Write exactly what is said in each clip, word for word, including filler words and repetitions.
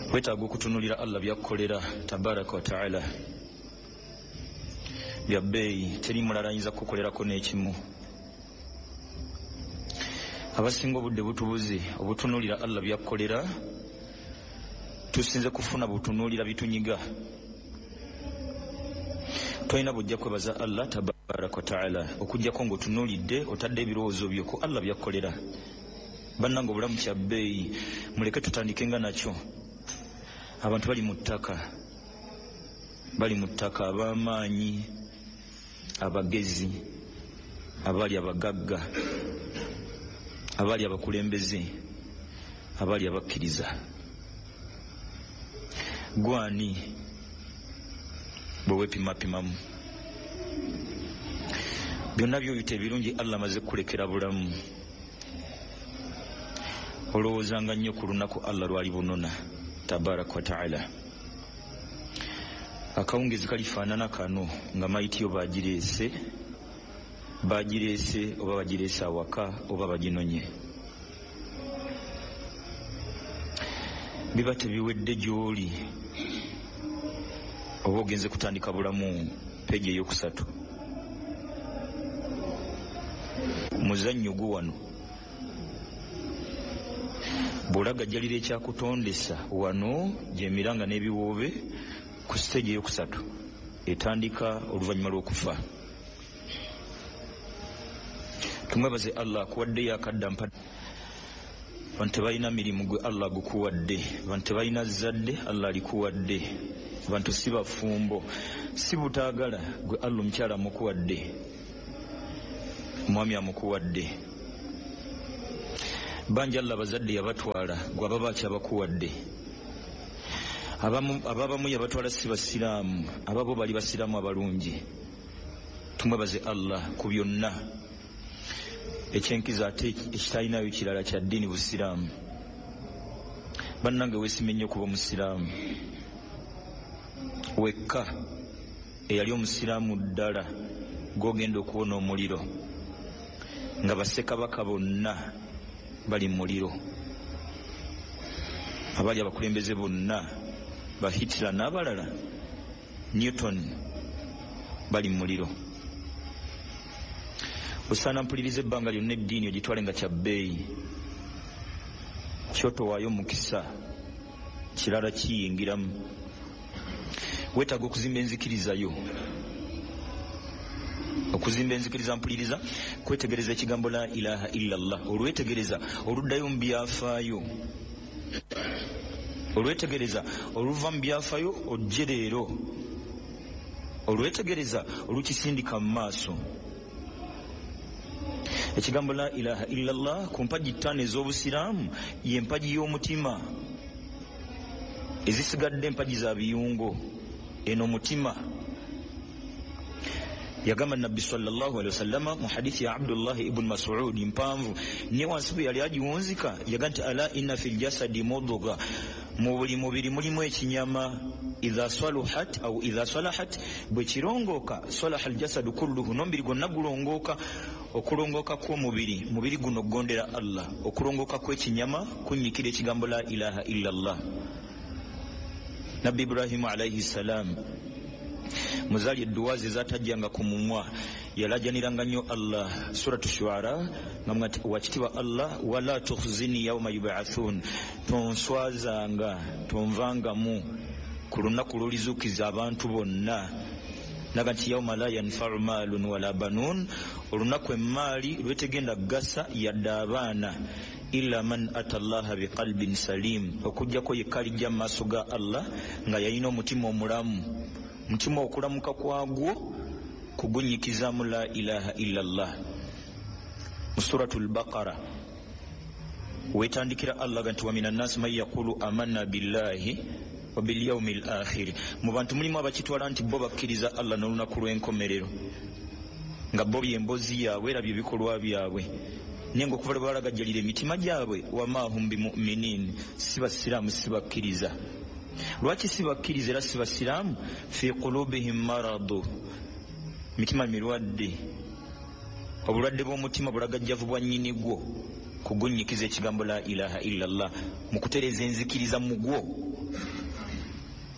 wetaaga okutunulira Allah byakolera tabaraka wa taala bya bbeeyi, teri mulala ayinza kukolerako n'ekimu. Abasinga obudde butubuze obutunulira Allah byakolera, tusinze kufuna butunulira bitunyiga. Toyina bujja kwebaza Allah tabaraka wa taala okujjako ng'otunulidde otadde ebirowoozo byo ku Allah byakolera. Bannange obulamu kya bbeeyi, muleke tutandikenga nakyo. Abantu bali mu ttaka, bali mu ttaka, ab'amaanyi, abagezi, abaali abagagga, abaali abakulembeze, abaali abakkiriza. Gwani bwe weepimapimamu? Byonna by'oyita ebirungi Allah amaze kulekera bulamu. Olowoozanga nnyo ku lunaku Allah lwali bunona tabaraka wa taala. Akawungezi kalifaanana kano nga mayitiyo bagireese bagireese oba bagireese awaka oba baginonye. Biba tebiwedde gy'oli oba ogenze kutandika bulamu peegi eyokusatu. Muzannyo gwo wano bw'olagajjalira ekyakutondesa wano gy'emiranga n'ebiwoobe ku siteegi eyokusatu etandika oluvannyuma lw'okufa. Tumwebaze Allah akuwaddeyo akadda mpadde. Abantu tebalina mirimu gwe Allah gukuwadde, abantu tebalina zadde Allah alikuwadde, abantu si bafumbo, si butaagala gwe Allah omukyala amukuwadde, omwami amukuwadde. Banji Allah bazadde yabatwala gwe ababa kyabakuwadde. Ababamu yabatwala si basiraamu, ababo bali basiraamu abalungi. Tumwebaze Allah ku byonna. Ekyenkiza ate ekitalinayo kirala kya ddiini busiraamu. Bannange weesime nnyo kuba omusiraamu. Wekka eyali omusiraamu ddala gw'ogenda okuwona omuliro, nga bassekabaka bonna bali mu muliro, abaali abakulembeze bonna ba Hitler n'abalala, Newton, bali mu muliro. Osaana mpuliriza ebbanga lyonna eddiini ogitwale nga kya bbeeyi. Kyotowaayo mukisa, kirala kiyingiramu. Weetaaga okuzimba enzikirizayo. Okuzimba enzikiriza, mpuliriza kwetegereza ekigambo la ilaha illallah. Olwetegereza oluddayo mu byafaayo, olwetegereza oluva mu byafaayo ojje leero, olwetegereza olukisindika mu maaso. Ekigambo la ilaha illallah ku mpagi ttaano ez'obusiraamu y'empagi y'omutima. Ezisigadde empagi za biyungo, eno mutima. Yagamba Nabbi sallallahu alaihi wasallam mu hadithi ya Abdullah ibn Mas'ud mpanvu, ne wansi bwe yali agiwunzika yaga nti ala inna fil jasadi mudgha, mu buli mubiri mulimu ekinyama. Idha saluhat au idha salahat, bwe kirongoka salaha aljasadu kulluhu, nomubiri gwonna gulongoka. Okulongoka kw'omubiri, mubiri guno gondera Allah. Okulongoka kw'ekinyama kunnyikira ekigambo la ilaha illallah. Nabbi Ibrahim alayhi salam muzaali edduwaazi ezaatajjanga ku mumwa, yalajaniranga nnyo Allah. Suratu Shuara nga wakitibwa Allah, wala tukhzini yawma yub'athun, tonswazanga tonvangamu ku lunaku lw'olizuukiza abantu bonna. Naga nti yawma la yanfa'u maalun wala banuun, olunaku emmaali lwetegenda gasa yadde abaana, illa man ata Allaha biqalbin salim, okujjako yekka alijja mu maaso ga Allah nga yalina omutima omulamu. Mutima okulamuka kwagwo kugunyikizaamu la ilaha illallah. Mu suratul Baqara wetandikira Allah nti wa minan naasi man yaqulu amanna billahi wa bil yawmil akhir. Mu bantu mulimu abakitwala nti bo bakkiriza Allah n'olunaku lw'enkomerero, nga bo by'embozi yaabwe era byebikolwa byabwe, naye ng'okuva lwe balagajjalira emitima gyabwe, wa ma hum bimuminin, si basiraamu, si bakkiriza. Lwaki si bakkiriza era si basiraamu? Fi qulubihim maradu, mitima mirwadde. Obulwadde bw'omutima bulagajjavu bwa nnyini gwo kugunyikiza ekigambo la ilaha illallah, mu kutereeza enzikiriza mu gwo.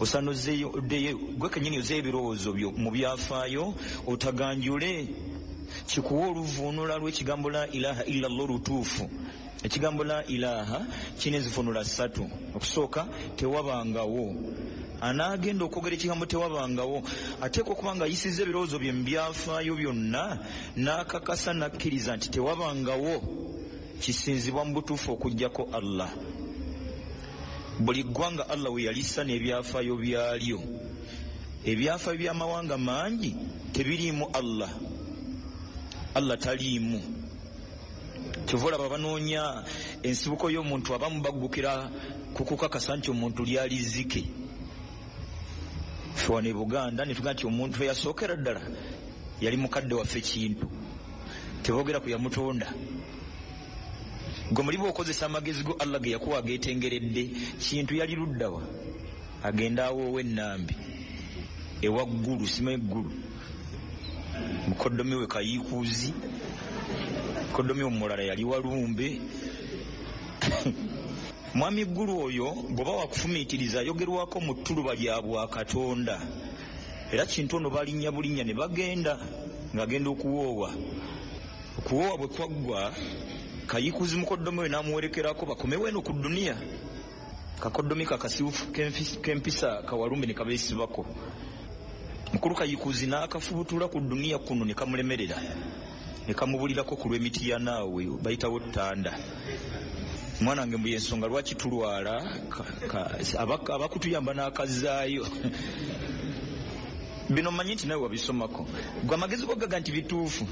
osanozeyo deyo gwe kenyini oze ebirowoozo byo mu byafaayo otaganjule kikuwa oluvuunula lw'ekigambo la ilaha illa allah lutuufu. Ekigambo la ilaha kina enzivuunula ssatu. Okusooka tewabangawo, anaagenda okwogera ekigambo tewabangawo ateekwa okuba nga ayisizza ebirowoozo bye mu byafaayo byonna n'akakasa n'akkiriza nti tewabangawo kisinzibwa mu butuufu okuggyako Allah. Buli ggwanga Allah we yalissa n'ebyafaayo byalyo. Ebyafaayo by'amawanga mangi tebiriimu Allah. Allah taliimu. Kyova olaba banoonya ensibuko y'omuntu abamu baggukira ku kukakasa nti omuntu lyali zike. Ffe wano e Buganda ne tugaa nti omuntu eyasookera ddala yali mukadde waffe Kintu. Teboogera ku yamutonda. Gwe muli bw'okozesa amagezi go Allah ge yakuwa ageetengeredde, Kintu yali luddawa? Agenda awoowa ennambi ewaggulu, sima eggulu. Mukoddomi we Kayiikuuzi, mukoddomi omulala yali Walumbe. Mwami ggulu oyo bw'oba wakufumiitiriza ayogerwako mu ttuluba lya Bwakatonda. Era Kintu ono balinnya bulinnya ne bagenda ng'agenda okuwoowa. Okuwoowa bwe kwaggwa, Kayiikuuzi mukoddomi we n'amuwerekerako bakomewo eno ku duniya. Kakoddomi kakasibufu k'empisa Kawalumbe ne kabeesibako. Mukulu Kayiikuuzi n'akafubutula ku duniya kuno ne kamulemerera, ne kamubulirako ku lw'emiti ya naawe bayitawo ttanda. Mwana wange mbuye ensonga lwaki tulwala, abakutuyamba n'akazaayo. Bino mmanyi nti nawe wabisomako. Gwe amagezi go gaga nti bituufu.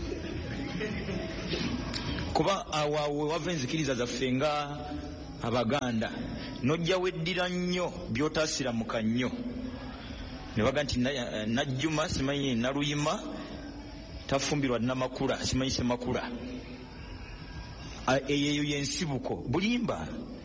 Kuba awawe wava enzikiriza zaffe nga Abaganda nojja weddira nnyo by'otaasira mu kannyo. Ne baga nti Najjuma simanyi Naluyima tafumbirwa Namakula simanyi Semakula. Eyo yensibuko bulimba.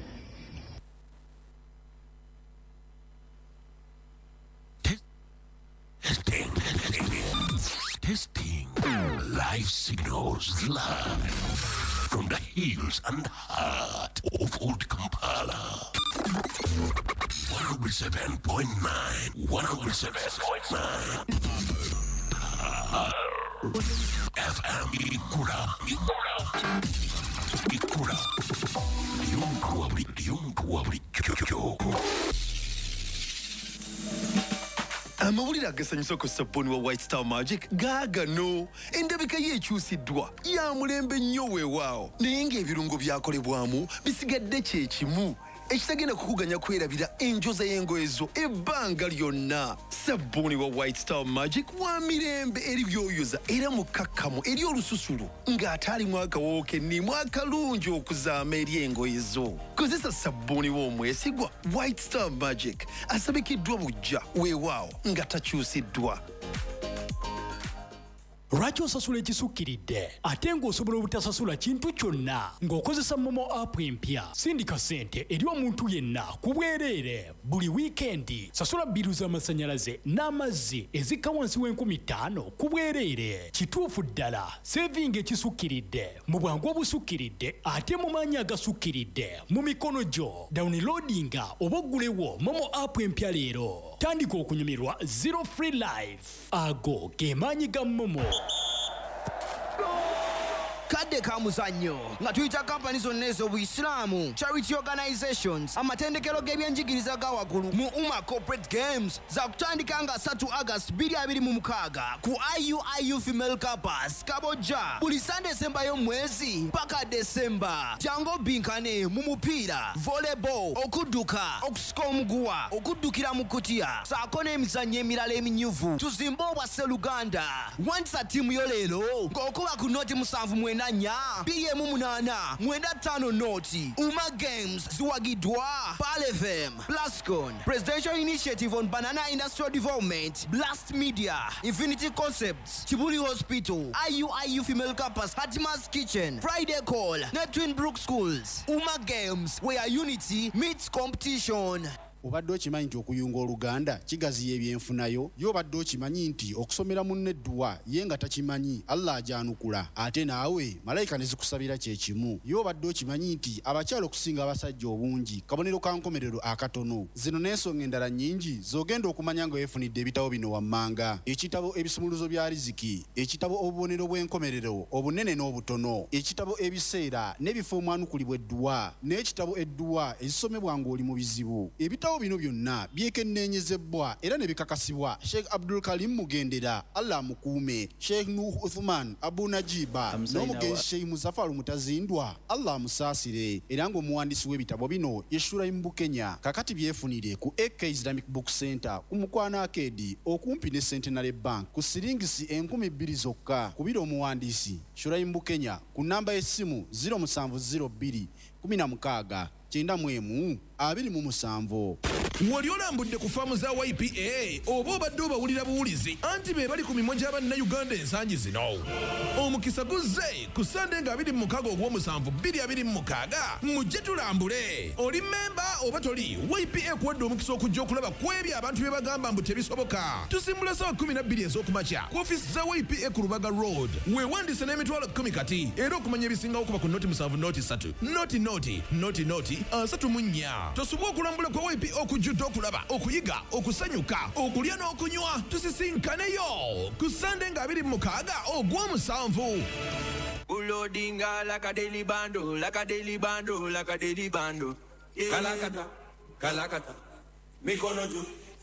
Testing. Testing. Live signals live from the hills and heart of Old Kampala. one oh seven point nine. one oh seven point nine. F M Ikura. Ikura. Yungu wabli. Yungu wabli. Kyoko. Amawulire agasanyusa ku sabbuuni wa White Star Magic gaagano. Endabika ye ekyusiddwa ya mulembe nnyo weewaawo, naye ng'ebirungo byakolebwamu bisigadde kye kimu ekitagenda kukuganya kwerabira enjoza y'engoye zo ebbanga lyonna. Sabbuuni wa White Star Magic wa mirembe eri byoyoza era mukakkamu eri olususulu ng'ate alimu akawoowo kennimu akalungi okuzaama eri engoye zo. Kozesa sabbuuni w'omwesigwa White Star Magic asabikiddwa bujja weewaawo nga takyusiddwa. Lwaki osasula ekisukkiridde ate ng'osobola obutasasula kintu kyonna ng'okozesa Momo app empya? Sindika ssente eri omuntu yenna ku bwereere buli wiikendi. Sasula bbiiru z'amasannyalaze n'amazzi ezikka wansi w'enkumi ttaano ku bwereere. Kituufu ddala, sevinga ekisukkiridde mu bwangu obusukkiridde ate mu maanyi agasukkiridde mu mikono gyo. Downloadinga oba oggulewo Momo app empya leero. Tandika okunyumirwa Zero Free Life. Ago ge maanyi ga Momo. Kadde ka muzannyo nga tuyita kampani zonna ez'Obuyisiraamu, charity organizations, amatendekero g'ebyenjigiriza ga waggulu mu Umma Corporate Games za kutandika nga three August bbiri abiri mu mukaaga ku I U I U Female Campus Kabojja buli Sunday December y'omwezi paka December. Jango binkane mu mupiira, volleyball, okudduka, okusika omuguwa, okuddukira mu kutiya saako n'emizannyo emirala eminyuvu. Tuzimba obwa Sseruganda. Wandiisa ttiimu yo leero ng'okuba ku nooti musanvu mwenda nnya bbiri emu munaana mwenda ttaano nooti. Umma Games ziwagiddwa Pal F M, Plascon, Presidential Initiative on Banana Industrial Development, Blast Media, Infinity Concepts, Kibuli Hospital, I U I U Female Campus, Hatima's Kitchen, Friday Call, Net Twin Brook Schools. Umma Games, where unity meets competition. obadde okimanyi nti okuyunga oluganda kigaziya ebyenfunayo yo obadde okimanyi nti okusomera munne edduwa ye nga takimanyi Allah ajanukula ate naawe malayika ne zikusabira kye kimu yo obadde okimanyi nti abakyala okusinga abasajja obungi kabonero ka nkomerero akatono zino n'ensonga endala nnyingi z'ogenda okumanya nga weefunidde ebitabo bino wammanga ekitabo ebisumuluzo bya riziki ekitabo obubonero bw'enkomerero obunene n'obutono ekitabo ebiseera n'ebifo omwanukulibwa edduwa n'ekitabo edduwa ezisomebwa ng'oli mu bizibu ebitabo bino byonna byekenneenyezebwa era ne bikakasibwa Sheikh Abdul Karim Mugendera Allah mukuume Sheikh Nuh Uthman Abu Najiba n'omugenzi Sheikh Muzafaru Mutazindwa Allah musaasire era ng'omuwandiisi w'ebitabo bino ye Shuraim Bukenya kakati byefunire ku A K Islamic Book Center ku Mukwana Arcade okumpi ne Centenary Bank ku siringisi enkumi bbiri zokka kubira omuwandiisi Shuraim Bukenya ku namba y'essimu zero seven zero two kumi na mukaaga kyenda mu emu abiri mu musanvu. Wali olambudde ku faamu za Y P A oba obadde obawulira buwulizi anti be bali ku mimwa gy'abannayuganda ensangi zino. Omukisa guzze ku Sande nga abiri mu mukaaga ogw'omusanvu bbiri abiri mu mukaaga mujje tulambule. Oli memba oba toli Y P A kuwadde omukisa okujja okulaba ku ebyo abantu bye bagamba mbu tebisoboka. Tusimbula ssaawa kkumi na bbiri ez'okumakya ku ofiisi za Y P A ku Lubaga Road. Weewandise n'emitwalo kkumi kati era okumanya ebisingawo kuba ku noti musanvu noti ssatu noti noti noti noti asatu mu nnya. Tosobwa okulambula kwa Y P A okujjudde okulaba okuyiga okusanyuka okulya n'okunywa tusisinkaneyo ku Sande nga abiri mu mukaaga ogw'omusanvu. Ulodinga like a daily bando, like a daily bando, like a daily bando. Yeah. Kalakata, kalakata, mikono juu.